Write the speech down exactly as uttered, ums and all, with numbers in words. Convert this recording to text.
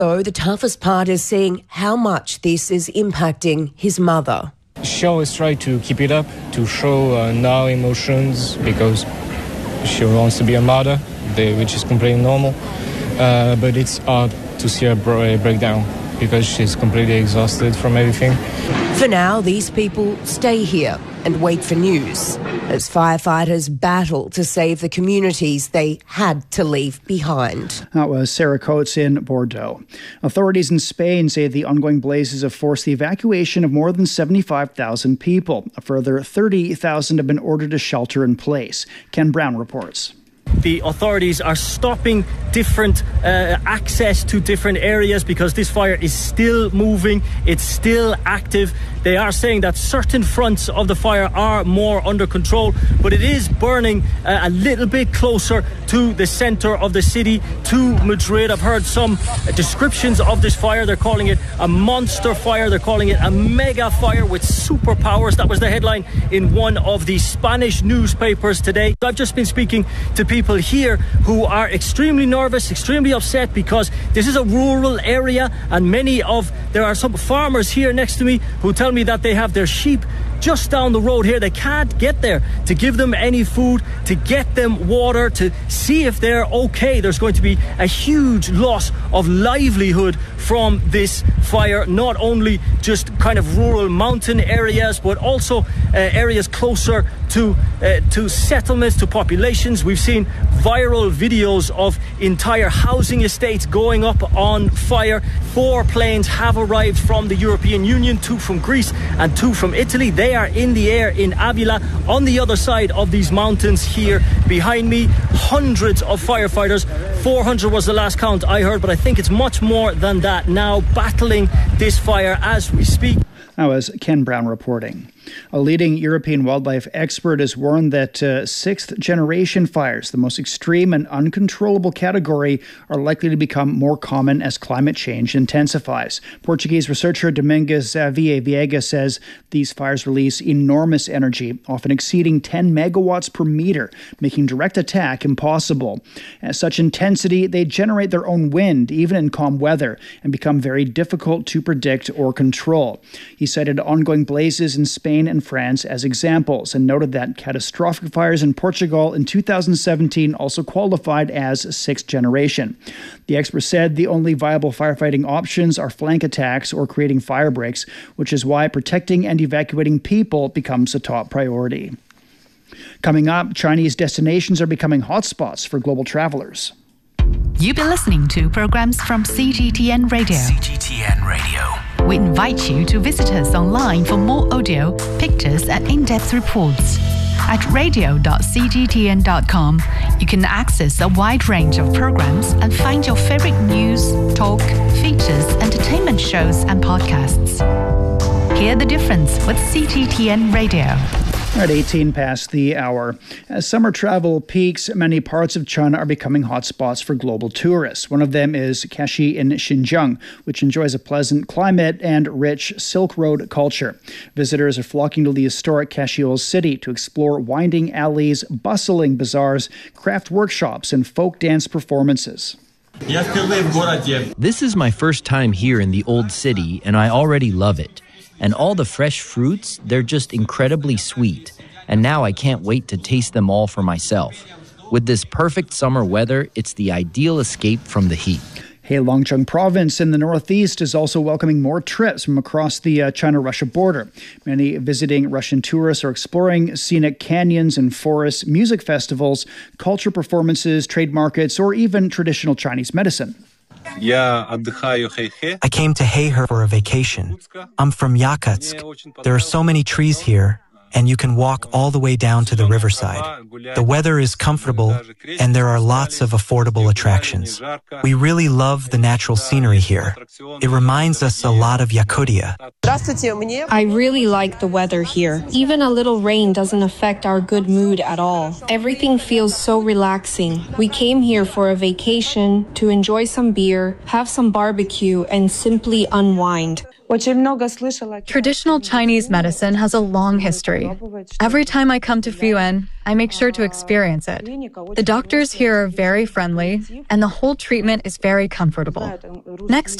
So the toughest part is seeing how much this is impacting his mother. She always tries to keep it up, to show uh, no emotions, because she wants to be a mother, which is completely normal. Uh, but it's hard to see her break down because she's completely exhausted from everything. For now, these people stay here and wait for news as firefighters battle to save the communities they had to leave behind. That was Sarah Coates in Bordeaux. Authorities in Spain say the ongoing blazes have forced the evacuation of more than seventy-five thousand people. A further thirty thousand have been ordered to shelter in place. Ken Brown reports. The authorities are stopping different uh, access to different areas because this fire is still moving, it's still active. They are saying that certain fronts of the fire are more under control, but it is burning uh, a little bit closer to the centre of the city, to Madrid. I've heard some descriptions of this fire. They're calling it a monster fire. They're calling it a mega fire with superpowers. That was the headline in one of the Spanish newspapers today. I've just been speaking to people here who are extremely nervous, extremely upset, because this is a rural area, and many of there are some farmers here next to me who tell me that they have their sheep just down the road here. They can't get there to give them any food, to get them water, to see if they're okay. There's going to be a huge loss of livelihood from this fire, not only just kind of rural mountain areas, but also uh, areas closer to uh, to settlements, to populations. We've seen viral videos of entire housing estates going up on fire. Four planes have arrived from the European Union, two from Greece and two from Italy. They are in the air in Avila, on the other side of these mountains here behind me. Hundreds of firefighters, four hundred was the last count I heard, but I think it's much more than that now, battling this fire as we speak. That was Ken Brown reporting. A leading European wildlife expert has warned that uh, sixth-generation fires, the most extreme and uncontrollable category, are likely to become more common as climate change intensifies. Portuguese researcher Domingos Xavier Viegas says these fires release enormous energy, often exceeding ten megawatts per meter, making direct attack impossible. At such intensity, they generate their own wind, even in calm weather, and become very difficult to predict or control. He cited ongoing blazes in Spain and France as examples, and noted that catastrophic fires in Portugal in two thousand seventeen also qualified as sixth generation. The expert said the only viable firefighting options are flank attacks or creating fire breaks, which is why protecting and evacuating people becomes a top priority. Coming up, Chinese destinations are becoming hotspots for global travelers. You've been listening to programs from C G T N Radio. C G T N Radio. We invite you to visit us online for more audio, pictures, and in-depth reports. At radio dot c g t n dot com, you can access a wide range of programs and find your favorite news, talk, features, entertainment shows, and podcasts. Hear the difference with C G T N Radio. At eighteen past the hour. As summer travel peaks, many parts of China are becoming hotspots for global tourists. One of them is Kashi in Xinjiang, which enjoys a pleasant climate and rich Silk Road culture. Visitors are flocking to the historic Kashi Old City to explore winding alleys, bustling bazaars, craft workshops, and folk dance performances. This is my first time here in the Old City, and I already love it. And all the fresh fruits, they're just incredibly sweet. And now I can't wait to taste them all for myself. With this perfect summer weather, it's the ideal escape from the heat. Heilongjiang province in the northeast is also welcoming more trips from across the uh, China-Russia border. Many visiting Russian tourists are exploring scenic canyons and forests, music festivals, culture performances, trade markets, or even traditional Chinese medicine. I came to Heihe for a vacation. I'm from Yakutsk. There are so many trees here, and you can walk all the way down to the riverside. The weather is comfortable, and there are lots of affordable attractions. We really love the natural scenery here. It reminds us a lot of Yakutia. I really like the weather here. Even a little rain doesn't affect our good mood at all. Everything feels so relaxing. We came here for a vacation, to enjoy some beer, have some barbecue, and simply unwind. Traditional Chinese medicine has a long history. Every time I come to Fuyuan, I make sure to experience it. The doctors here are very friendly, and the whole treatment is very comfortable. Next